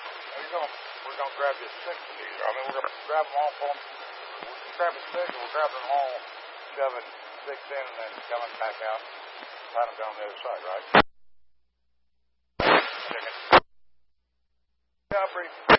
We're gonna grab this six of these. I mean, we're gonna grab them all from. We'll grab a six, and we'll grab them all, shoving six in, and then coming back out, put them down the other side, right? Chicken. Yeah, pretty.